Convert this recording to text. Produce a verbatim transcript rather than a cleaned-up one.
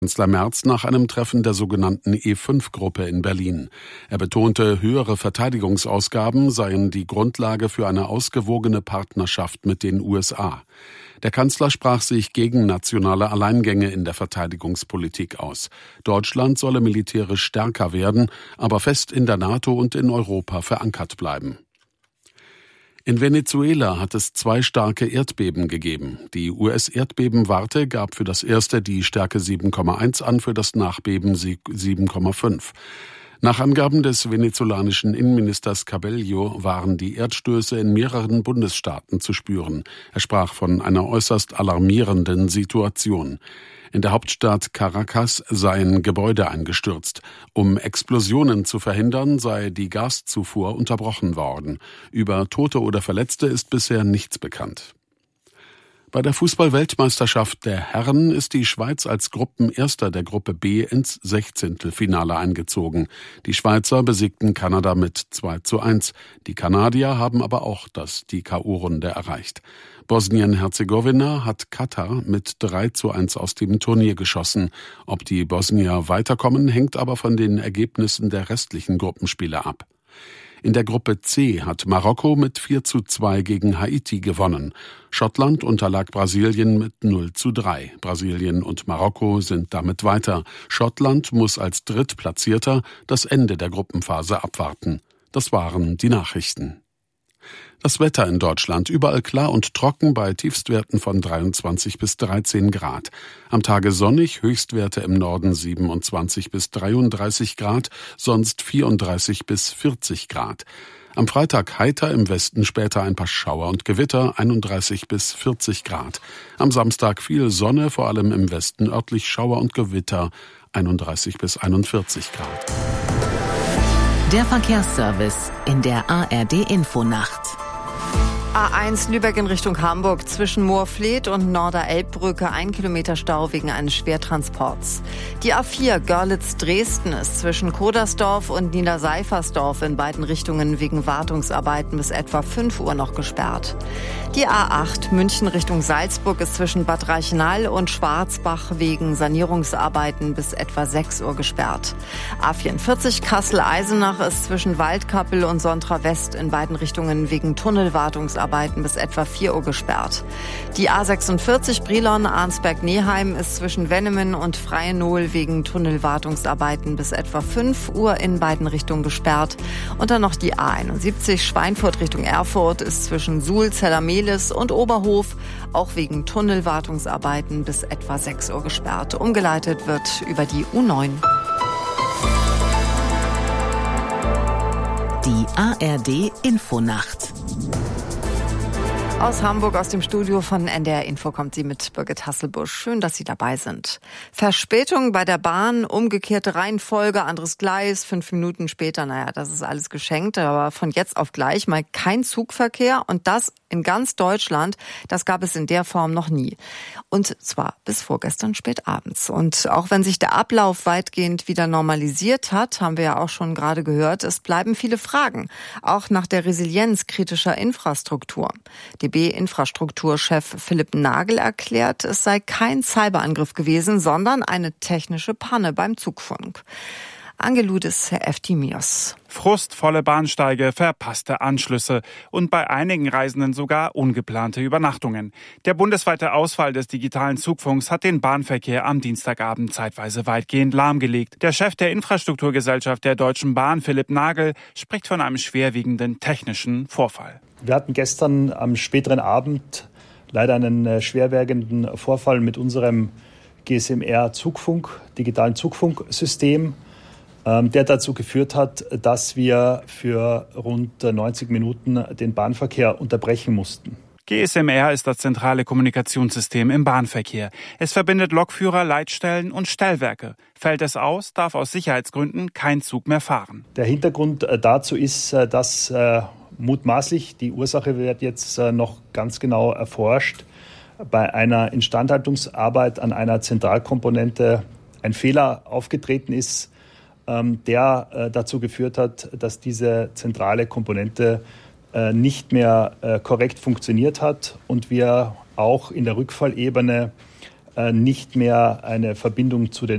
Kanzler Merz nach einem Treffen der sogenannten E fünf Gruppe in Berlin. Er betonte, höhere Verteidigungsausgaben seien die Grundlage für eine ausgewogene Partnerschaft mit den U S A. Der Kanzler sprach sich gegen nationale Alleingänge in der Verteidigungspolitik aus. Deutschland solle militärisch stärker werden, aber fest in der NATO und in Europa verankert bleiben. In Venezuela hat es zwei starke Erdbeben gegeben. Die U S-Erdbebenwarte gab für das erste die Stärke sieben Komma eins an, für das Nachbeben sieben Komma fünf. Nach Angaben des venezolanischen Innenministers Cabello waren die Erdstöße in mehreren Bundesstaaten zu spüren. Er sprach von einer äußerst alarmierenden Situation. In der Hauptstadt Caracas seien Gebäude eingestürzt. Um Explosionen zu verhindern, sei die Gaszufuhr unterbrochen worden. Über Tote oder Verletzte ist bisher nichts bekannt. Bei der Fußball-Weltmeisterschaft der Herren ist die Schweiz als Gruppenerster der Gruppe B ins Sechzehntelfinale eingezogen. Die Schweizer besiegten Kanada mit zwei zu eins. Die Kanadier haben aber auch das die K O-Runde erreicht. Bosnien-Herzegowina hat Katar mit drei zu eins aus dem Turnier geschossen. Ob die Bosnier weiterkommen, hängt aber von den Ergebnissen der restlichen Gruppenspiele ab. In der Gruppe C hat Marokko mit vier zu zwei gegen Haiti gewonnen. Schottland unterlag Brasilien mit null zu drei. Brasilien und Marokko sind damit weiter. Schottland muss als Drittplatzierter das Ende der Gruppenphase abwarten. Das waren die Nachrichten. Das Wetter in Deutschland: überall klar und trocken bei Tiefstwerten von dreiundzwanzig bis dreizehn Grad. Am Tage sonnig, Höchstwerte im Norden siebenundzwanzig bis dreiunddreißig Grad, sonst vierunddreißig bis vierzig Grad. Am Freitag heiter, im Westen später ein paar Schauer und Gewitter, einunddreißig bis vierzig Grad. Am Samstag viel Sonne, vor allem im Westen örtlich Schauer und Gewitter, einunddreißig bis einundvierzig Grad. Der Verkehrsservice in der A R D-Infonacht. A eins Lübeck in Richtung Hamburg zwischen Moorfleet und Norder-Elbbrücke ein Kilometer Stau wegen eines Schwertransports. Die A vier Görlitz-Dresden ist zwischen Kodersdorf und Niederseifersdorf in beiden Richtungen wegen Wartungsarbeiten bis etwa fünf Uhr noch gesperrt. Die A acht München Richtung Salzburg ist zwischen Bad Reichenhall und Schwarzbach wegen Sanierungsarbeiten bis etwa sechs Uhr gesperrt. A vierundvierzig Kassel-Eisenach ist zwischen Waldkappel und Sontra West in beiden Richtungen wegen Tunnelwartungsarbeiten bis etwa vier Uhr gesperrt. Die A sechsundvierzig Brilon-Arnsberg-Neheim ist zwischen Wennemen und Freiennohl wegen Tunnelwartungsarbeiten bis etwa fünf Uhr in beiden Richtungen gesperrt. Und dann noch die A einundsiebzig Schweinfurt Richtung Erfurt ist zwischen Suhl, Zellermehlis und Oberhof auch wegen Tunnelwartungsarbeiten bis etwa sechs Uhr gesperrt. Umgeleitet wird über die U neun. Die A R D-Infonacht. Aus Hamburg, aus dem Studio von N D R Info kommt sie mit Birgit Hasselbusch. Schön, dass Sie dabei sind. Verspätung bei der Bahn, umgekehrte Reihenfolge, anderes Gleis, fünf Minuten später, naja, das ist alles geschenkt. Aber von jetzt auf gleich mal kein Zugverkehr und das in ganz Deutschland, das gab es in der Form noch nie. Und zwar bis vorgestern spät abends. Und auch wenn sich der Ablauf weitgehend wieder normalisiert hat, haben wir ja auch schon gerade gehört, es bleiben viele Fragen, auch nach der Resilienz kritischer Infrastruktur. D B-Infrastrukturchef Philipp Nagel erklärt, es sei kein Cyberangriff gewesen, sondern eine technische Panne beim Zugfunk. Angeludis, Herr Eftimios. Frustvolle Bahnsteige, verpasste Anschlüsse und bei einigen Reisenden sogar ungeplante Übernachtungen. Der bundesweite Ausfall des digitalen Zugfunks hat den Bahnverkehr am Dienstagabend zeitweise weitgehend lahmgelegt. Der Chef der Infrastrukturgesellschaft der Deutschen Bahn, Philipp Nagel, spricht von einem schwerwiegenden technischen Vorfall. Wir hatten gestern am späteren Abend leider einen schwerwiegenden Vorfall mit unserem G S M R-Zugfunk, digitalen Zugfunksystem, der dazu geführt hat, dass wir für rund neunzig Minuten den Bahnverkehr unterbrechen mussten. G S M R ist das zentrale Kommunikationssystem im Bahnverkehr. Es verbindet Lokführer, Leitstellen und Stellwerke. Fällt es aus, darf aus Sicherheitsgründen kein Zug mehr fahren. Der Hintergrund dazu ist, dass äh, mutmaßlich, die Ursache wird jetzt äh, noch ganz genau erforscht, bei einer Instandhaltungsarbeit an einer Zentralkomponente ein Fehler aufgetreten ist, der äh, dazu geführt hat, dass diese zentrale Komponente äh, nicht mehr äh, korrekt funktioniert hat und wir auch in der Rückfallebene nicht mehr eine Verbindung zu den